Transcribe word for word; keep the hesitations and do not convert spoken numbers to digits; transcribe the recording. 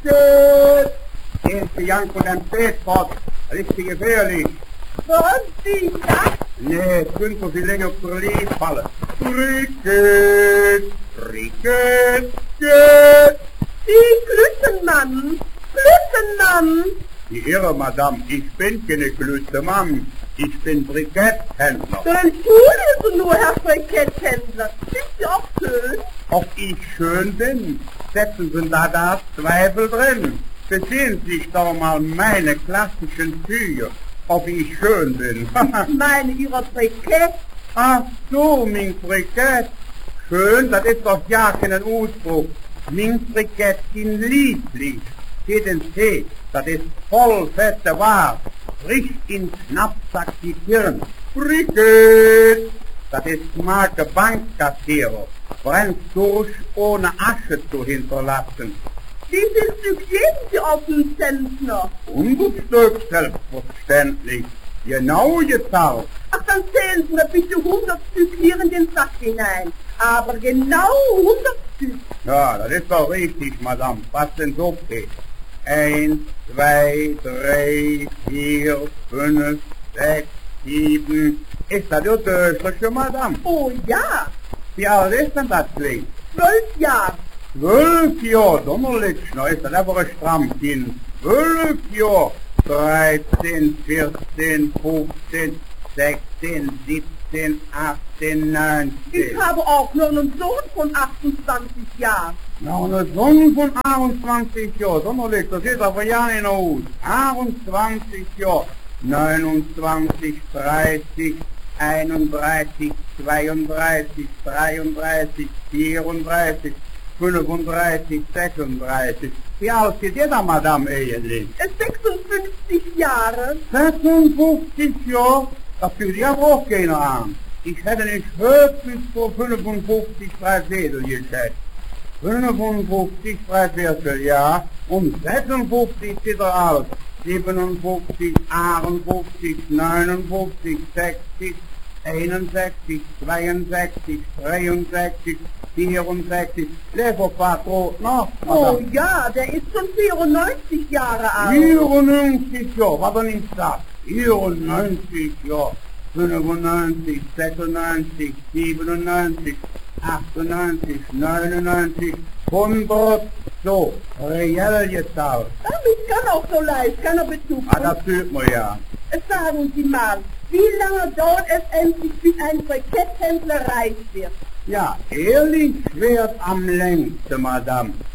Brücke! Erste Jank und ein Spätfahrt, richtig gefährlich. Was, die Jagd? Nee, es könnte so viel länger auf der Lee fallen. Brücke! Brücke! Die Glüttenmann! Glüttenmann! Die Irre, Madame, ich bin keine Glüttemann. Ich bin Briketthändler. Dann tun Sie nur, Herr Briketthändler. Sind Sie auch schön? Ob ich schön bin, setzen Sie da das Zweifel drin. Besehen Sie sich doch mal meine klassischen Züge, ob ich schön bin. Ich meine Ihre Brikett. Ach so, mein Brikett. Schön, das ist doch ja kein Ausdruck. Mein Brikett sind lieblich. Geht ins Tee, das ist voll fette Ware. Frisch in Schnappsack die Kirn. Brikett! Das ist Marke Bankkassierer. Brennt durch, ohne Asche zu hinterlassen. Wie viel Stück geben Sie auf den Zentner? hundert Stück, selbstverständlich. Genau gezahlt. Ach, dann zählen Sie mir bitte hundert Stück hier in den Sack hinein. Aber genau hundert Stück. Ja, das ist doch richtig, Madame. Was denn so geht? Eins, zwei, drei, vier, fünf, sechs, sieben. Ist das Ihr Döschlerchen, Madame? Oh ja, Wie alt ist denn das Ding? zwölf Jahre. Zwölf Jahre, Donnerlich, na ist das aber ein Strammkind. Zwölf Jahre. Dreizehn, vierzehn, fünfzehn, sechzehn, siebzehn, achtzehn, neunzehn. Ich habe auch nur einen Sohn von achtundzwanzig Jahren. Na, eine Sonne von achtundzwanzig Jahren, Donnerlich, das sieht aber ja nicht aus. achtundzwanzig Jahre, neunundzwanzig, dreißig, einunddreißig, zweiunddreißig, dreiunddreißig, vierunddreißig, fünfunddreißig, sechsunddreißig. Wie alt sieht ihr da, Madame, eigentlich? sechsundfünfzig Jahre. sechsundfünfzig Jahre? Das fühlt ja auch keiner an. Ich hätte nicht höchstens vor fünfundfünfzig, drei Viertel geschätzt. fünfundfünfzig, drei Viertel, ja. Und sechsundfünfzig sieht er aus. siebenundfünfzig, achtundfünfzig, neunundfünfzig, sechzig, einundsechzig, zweiundsechzig, dreiundsechzig, vierundsechzig. Leverpatron noch, Oh Madame. ja, der ist schon vierundneunzig Jahre alt. vierundneunzig Jahre, was er nicht sagt. vierundneunzig Jahre, fünfundneunzig, sechsundneunzig, siebenundneunzig, achtundneunzig, neunundneunzig, hundert, so, reell gezahlt. Damit kann auch so leicht, kann er Bezug Ah, das fühlt man ja. Sagen Sie mal, wie lange dauert es endlich, bis ein Briketthändler reich wird? Ja, ehrlich schwert am längsten, Madame.